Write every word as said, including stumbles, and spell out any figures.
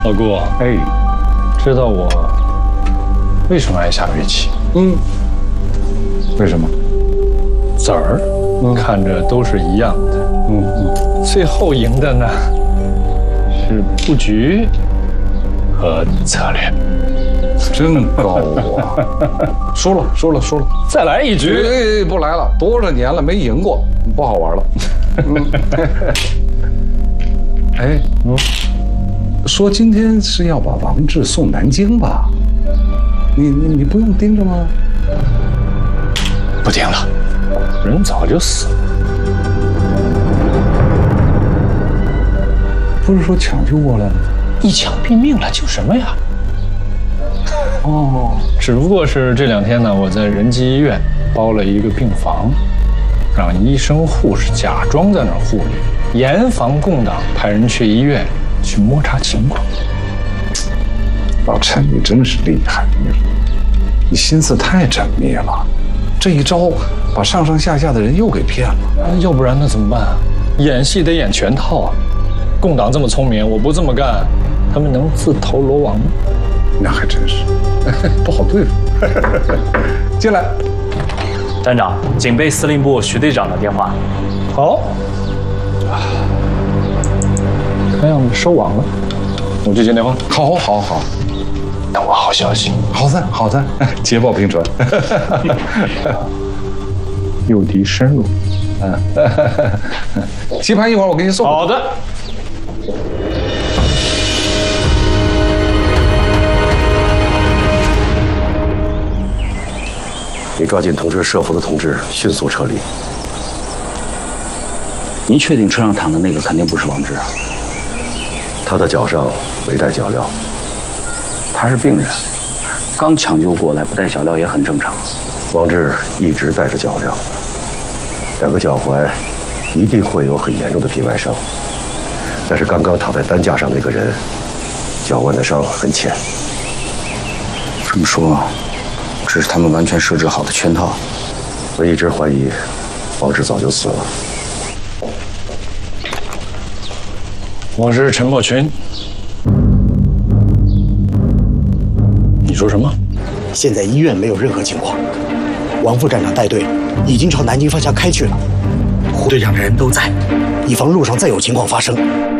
老顾， 哎， 知道我为什么爱下围棋？ 嗯，为什么？ 子儿、嗯、看着都是一样的，嗯嗯，最后赢的呢是布局和策略。 真高啊！输了，输了，输了！ 再来一局！ 哎，不来了，多少年了没赢过，不好玩了。嗯、哎，嗯，说今天是要把王志送南京吧？你你你不用盯着吗？ 不盯了，人早就死了。 不是说抢救过来了？ 一抢毙命了，救什么呀？哦，只不过是这两天呢，我在仁济医院包了一个病房，让医生护士假装在那儿护理，严防共党派人去医院去摸查情况。 老陈，你真是厉害，你你心思太缜密了，这一招把上上下下的人又给骗了。 要不然那怎么办啊？演戏得演全套啊！共党这么聪明，我不这么干，他们能自投罗网吗？ 那还真是不好对付。进来， 站长，警备司令部徐队长的电话。 好，看样子收网了，我去接电话。 好，好，好， 等我好消息。 好的，好的，捷报频传。 诱敌深入。 嗯，棋盘一会儿我给你送。 好的。 你抓紧通知设伏的同志，迅速撤离。 您确定车上躺的那个肯定不是王志？ 他的脚上没带脚镣。 他是病人，刚抢救过来，不带脚镣也很正常。 王志一直带着脚镣，两个脚踝一定会有很严重的皮外伤。但是刚刚躺在担架上那个人，脚腕的伤很浅。 这么说，这是他们完全设置好的圈套。 我一直怀疑王志早就死了。 我是陈默群。你说什么？ 现在医院没有任何情况，王副站长带队已经朝南京方向开去了，胡队长的人都在，以防路上再有情况发生。